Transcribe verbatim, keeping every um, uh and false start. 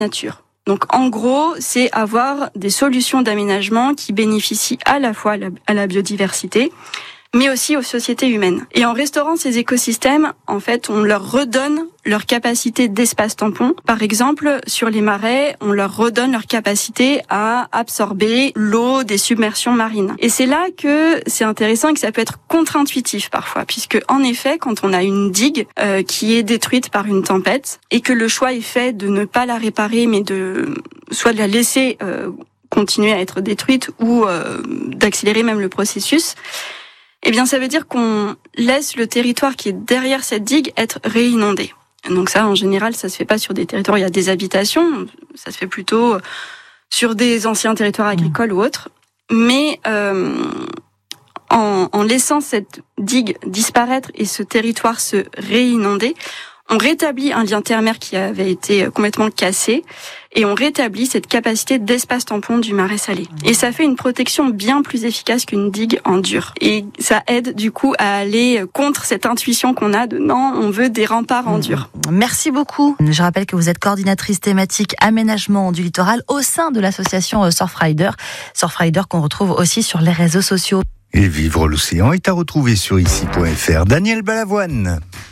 nature. Donc en gros, c'est avoir des solutions d'aménagement qui bénéficient à la fois à la, à la biodiversité, mais aussi aux sociétés humaines. Et en restaurant ces écosystèmes, en fait, on leur redonne leur capacité d'espace tampon. Par exemple, sur les marais, on leur redonne leur capacité à absorber l'eau des submersions marines. Et c'est là que c'est intéressant et que ça peut être contre-intuitif parfois, puisque en effet, quand on a une digue euh, qui est détruite par une tempête et que le choix est fait de ne pas la réparer, mais de soit de la laisser euh, continuer à être détruite ou euh, d'accélérer même le processus, eh bien, ça veut dire qu'on laisse le territoire qui est derrière cette digue être réinondé. Donc ça, en général, ça se fait pas sur des territoires où il y a des habitations, ça se fait plutôt sur des anciens territoires agricoles mmh. ou autres. Mais euh, en, en laissant cette digue disparaître et ce territoire se réinonder, on rétablit un lien terre-mer qui avait été complètement cassé et on rétablit cette capacité d'espace tampon du marais salé. Et ça fait une protection bien plus efficace qu'une digue en dur. Et ça aide du coup à aller contre cette intuition qu'on a de non, on veut des remparts en dur. Merci beaucoup. Je rappelle que vous êtes coordinatrice thématique aménagement du littoral au sein de l'association Surfrider. Surfrider qu'on retrouve aussi sur les réseaux sociaux. Et Vivre l'océan est à retrouver sur ici point f r. Daniel Balavoine.